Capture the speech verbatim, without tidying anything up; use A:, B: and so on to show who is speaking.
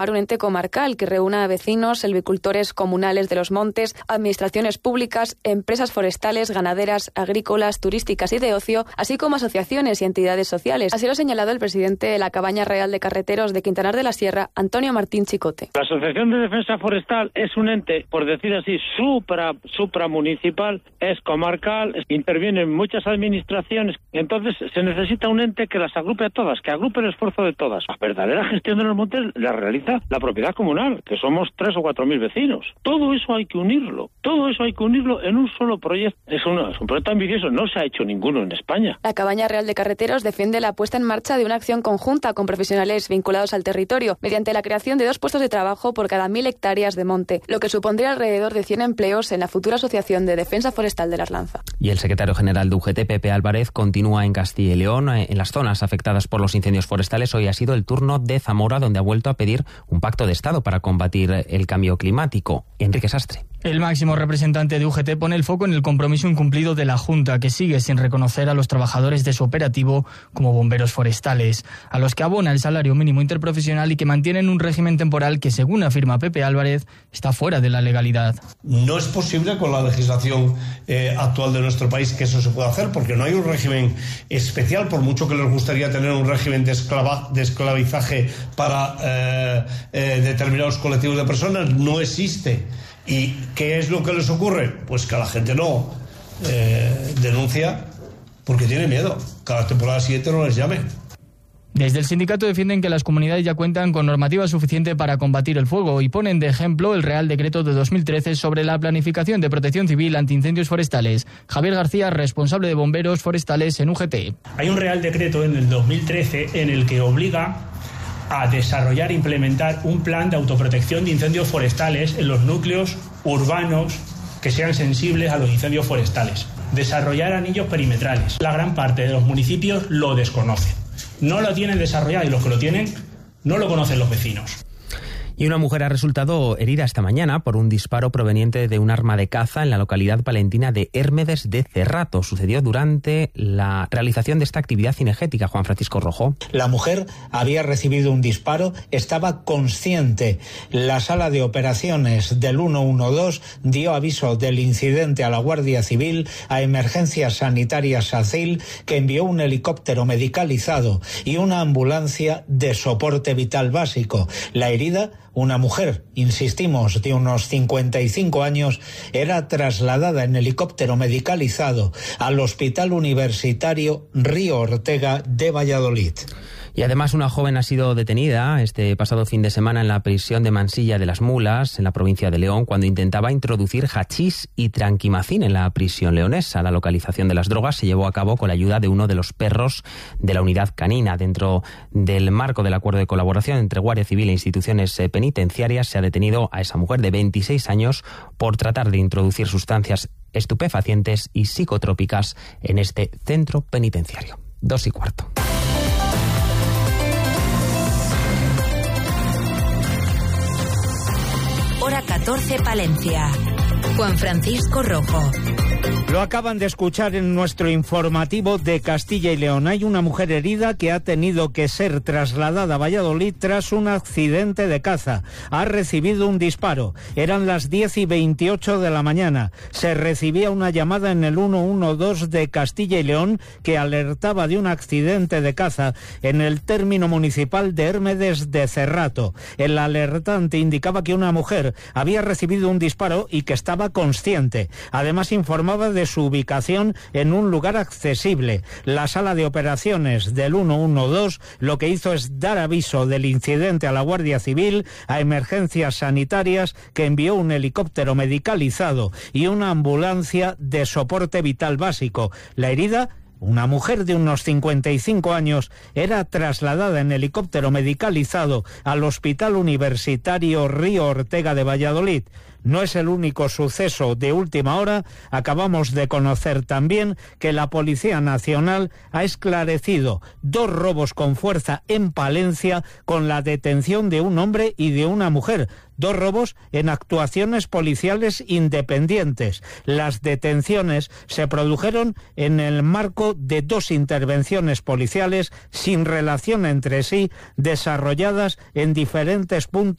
A: un ente comarcal que reúna a vecinos, silvicultores comunales de los montes, administraciones públicas, empresas forestales, ganaderas, agrícolas, turísticas y de ocio, así como asociaciones y entidades sociales. Así lo ha señalado el presidente de la Cabaña Real de Carreteros de Quintanar de la Sierra, Antonio Martín Chicote.
B: La Asociación de Defensa Forestal es un ente, por decir así, supra, supramunicipal, es comarcal, intervienen muchas administraciones, entonces se necesita un ente que las agrupe a todas, que agrupe el esfuerzo de todas. La verdadera gestión de los montes la realiza la propiedad comunal, que somos tres o cuatro mil vecinos. Todo eso hay que unirlo, todo eso hay que unirlo en un solo proyecto. Es, una, es un proyecto ambicioso, no se ha hecho ninguno en España.
A: La Cabaña Real de Carreteros defiende la puesta en marcha de una acción conjunta con profesionales vinculados al territorio, mediante la creación de dos puestos de trabajo por cada mil hectáreas de monte, lo que supondría alrededor de cien empleos en la futura Asociación de Defensa Forestal de la Arlanza.
C: Y el secretario general de U G T, Pepe Álvarez, continúa en Castilla y León. En las zonas afectadas por los incendios forestales, hoy ha sido el turno de Zamora, donde ha vuelto a pedir un pacto de Estado para combatir el cambio climático. Enrique Sastre.
D: El máximo representante de U G T pone el foco en el compromiso incumplido de la Junta, que sigue sin reconocer a los trabajadores de su operativo como bomberos forestales, a los que abona el salario mínimo interprofesional y que mantienen un régimen temporal que, según afirma Pepe Álvarez, está fuera de la legalidad.
E: No es posible con la legislación eh, actual de nuestro país que eso se pueda hacer, porque no hay un régimen especial, por mucho que les gustaría tener un régimen de, esclava, de esclavizaje para eh, eh, determinados colectivos de personas, no existe. ¿Y qué es lo que les ocurre? Pues que a la gente no eh, denuncia porque tiene miedo. Cada temporada siguiente no les llamen.
D: Desde el sindicato defienden que las comunidades ya cuentan con normativa suficiente para combatir el fuego y ponen de ejemplo el Real Decreto de dos mil trece sobre la planificación de protección civil ante incendios forestales. Javier García, responsable de bomberos forestales en U G T.
F: Hay un Real Decreto en el dos mil trece en el que obliga a desarrollar e implementar un plan de autoprotección de incendios forestales en los núcleos urbanos que sean sensibles a los incendios forestales. Desarrollar anillos perimetrales. La gran parte de los municipios lo desconocen. No lo tienen desarrollado y los que lo tienen no lo conocen los vecinos.
C: Y una mujer ha resultado herida esta mañana por un disparo proveniente de un arma de caza en la localidad palentina de Hérmedes de Cerrato. Sucedió durante la realización de esta actividad cinegética. Juan Francisco Rojo.
G: La mujer había recibido un disparo, estaba consciente. La sala de operaciones del ciento doce dio aviso del incidente a la Guardia Civil, a Emergencias Sanitarias A C I L, que envió un helicóptero medicalizado y una ambulancia de soporte vital básico. La herida, una mujer, insistimos, de unos cincuenta y cinco años, era trasladada en helicóptero medicalizado al Hospital Universitario Río Ortega de Valladolid.
C: Y además una joven ha sido detenida este pasado fin de semana en la prisión de Mansilla de las Mulas, en la provincia de León, cuando intentaba introducir hachís y tranquimacín en la prisión leonesa. La localización de las drogas se llevó a cabo con la ayuda de uno de los perros de la unidad canina. Dentro del marco del acuerdo de colaboración entre Guardia Civil e instituciones penitenciarias, se ha detenido a esa mujer de veintiséis años por tratar de introducir sustancias estupefacientes y psicotrópicas en este centro penitenciario. Dos y cuarto.
H: Hora catorce, Palencia. Juan Francisco Rojo.
I: Lo acaban de escuchar en nuestro informativo de Castilla y León. Hay una mujer herida que ha tenido que ser trasladada a Valladolid tras un accidente de caza. Ha recibido un disparo. Eran las diez y veintiocho de la mañana. Se recibía una llamada en el ciento doce de Castilla y León que alertaba de un accidente de caza en el término municipal de Hérmedes de Cerrato. El alertante indicaba que una mujer había recibido un disparo y que estaba consciente. Además informaba de su ubicación en un lugar accesible. La sala de operaciones del ciento doce lo que hizo es dar aviso del incidente a la Guardia Civil, a Emergencias Sanitarias, que envió un helicóptero medicalizado y una ambulancia de soporte vital básico. La herida, una mujer de unos cincuenta y cinco años, era trasladada en helicóptero medicalizado al Hospital Universitario Río Ortega de Valladolid. no es el único suceso de última hora. Acabamos de conocer también que la Policía Nacional ha esclarecido dos robos con fuerza en Palencia con la detención de un hombre y de una mujer. Dos robos en actuaciones policiales independientes. Las detenciones se produjeron en el marco de dos intervenciones policiales sin relación entre sí, desarrolladas en diferentes puntos